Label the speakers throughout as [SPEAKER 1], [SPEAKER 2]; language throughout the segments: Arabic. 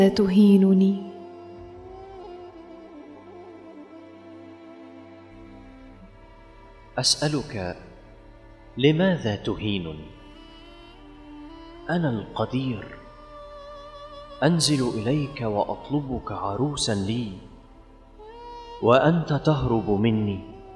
[SPEAKER 1] تهينني.
[SPEAKER 2] أسألك لماذا تهينني؟ أنا القدير أنزل إليك وأطلبك عروسا لي وأنت تهرب مني.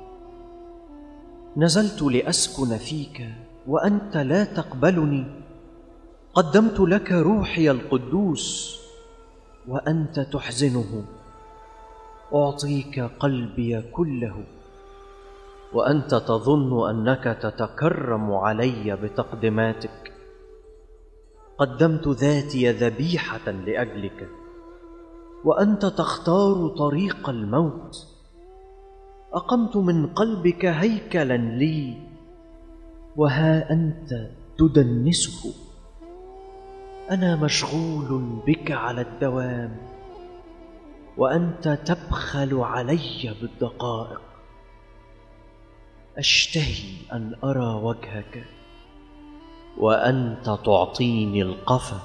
[SPEAKER 2] نزلت لأسكن فيك وأنت لا تقبلني. قدمت لك روحي القدوس وأنت تحزنه. أعطيك قلبي كله وأنت تظن أنك تتكرم علي بتقدماتك. قدمت ذاتي ذبيحة لأجلك وأنت تختار طريق الموت. أقمت من قلبك هيكلا لي وها أنت تدنسه. أنا مشغول بك على الدوام وأنت تبخل علي بالدقائق. أشتهي أن أرى وجهك وأنت تعطيني القفا.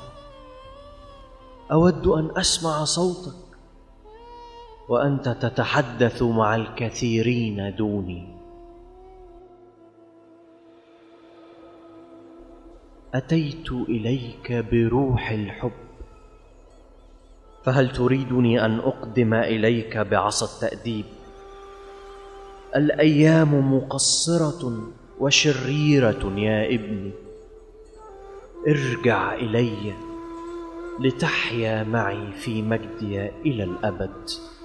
[SPEAKER 2] أود أن أسمع صوتك وأنت تتحدث مع الكثيرين دوني. أتيت إليك بروح الحب، فهل تريدني أن أقدم إليك بعصا التأديب؟ الأيام مقصرة وشريرة يا ابني. ارجع إلي لتحيا معي في مجدي إلى الأبد.